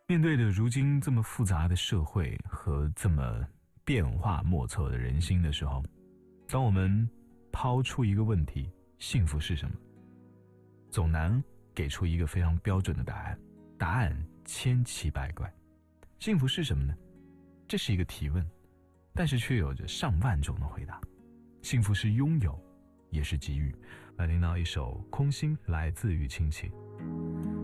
面对着如今这么复杂的社会和这么变化莫测的人心的时候，当我们抛出一个问题，幸福是什么，总难给出一个非常标准的答案，答案千奇百怪。幸福是什么呢？这是一个提问，但是却有着上万种的回答。幸福是拥有，也是给予。来听到一首空心，来自于亲情。